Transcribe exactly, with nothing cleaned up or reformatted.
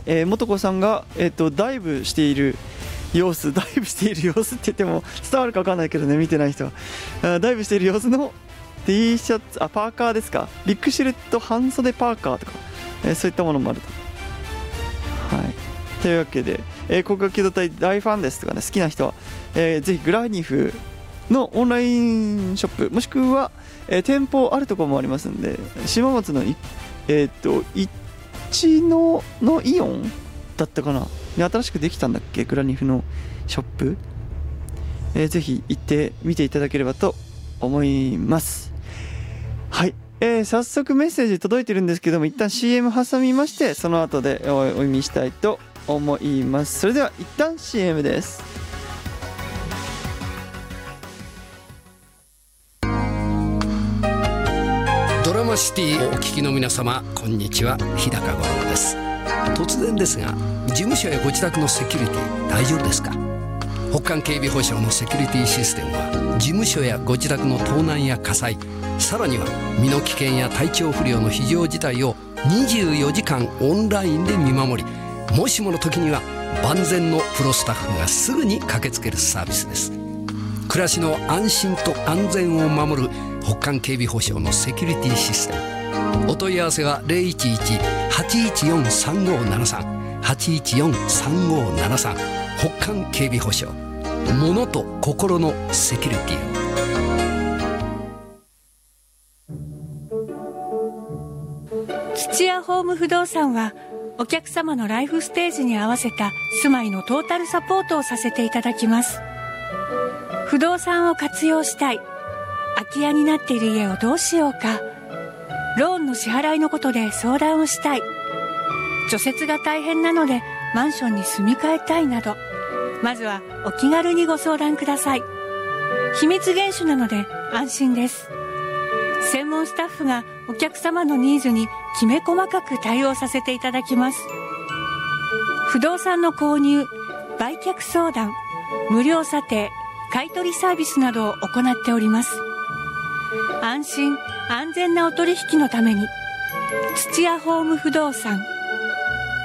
えー、元子さんが、えー、とダイブしている様子ダイブしている様子って言っても伝わるか分かんないけどね、見てない人は。あダイブしている様子の T シャツ、あパーカーですか、ビッグシルエット半袖パーカーとか、えー、そういったものもあると。はい、というわけで、えー、広角機動隊大ファンですとかね、好きな人は、えー、ぜひグラニフのオンラインショップもしくは、えー、店舗あるところもありますんで、島松のいえー、っと一ののイオンだったかなに新しくできたんだっけ、グラニフのショップ、えー、ぜひ行ってみていただければと思います。はい、えー、早速メッセージ届いてるんですけども、一旦 シーエム 挟みまして、その後でお読みしたいと思います。それでは一旦 シーエム です。 ドラマシティをお聞きの皆様、こんにちは、日高五郎です。突然ですが、事務所やご自宅のセキュリティ大丈夫ですか？北韓警備保障のセキュリティシステムは、事務所やご自宅の盗難や火災、さらには身の危険や体調不良の非常事態をにじゅうよじかんオンラインで見守り、もしもの時には万全のプロスタッフがすぐに駆けつけるサービスです。暮らしの安心と安全を守る北韓警備保障のセキュリティシステム。お問い合わせは ゼロいちいち はちいちよん さんごーななさん はちいちよん さんごーななさん。北韓警備保障、物と心のセキュリティを。土屋ホーム不動産は、お客様のライフステージに合わせた住まいのトータルサポートをさせていただきます。不動産を活用したい、空き家になっている家をどうしようか、ローンの支払いのことで相談をしたい、除雪が大変なのでマンションに住み替えたいなど、まずはお気軽にご相談ください。秘密厳守なので安心です。専門スタッフがお客様のニーズにきめ細かく対応させていただきます。不動産の購入、売却相談、無料査定、買取サービスなどを行っております。安心安全なお取引のために、土屋ホーム不動産